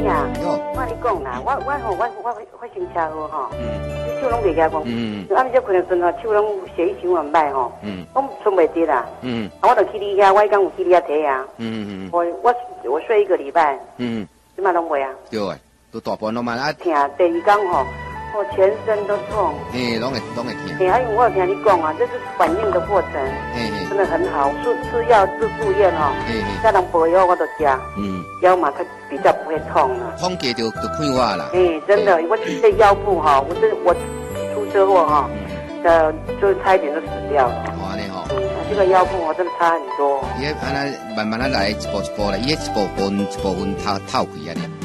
弟啊， 哟， 我跟你讲啦，我发生车祸吼，手拢袂夹讲，暗时困的时候手拢血液循环歹吼，拢冲袂直啦，我就去你遐，我刚有去你遐睇啊，我睡1个礼拜，即嘛拢袂啊， 对诶，都大半拢嘛啊， 疼，第2天吼，我全身都痛， 拢会疼， 因为我有听你讲啊，这是反应的过程，真的很好，吃药住院吼，家人陪以后我都吃，腰嘛它比较不会痛了， 痛起就快活啦， 真的，我这腰部哈，我出车祸哈，就差一点就死掉了， 安尼吼， 这个腰部我真的差很多， 伊安尼慢慢来，一步一步来，伊一部分透开安尼。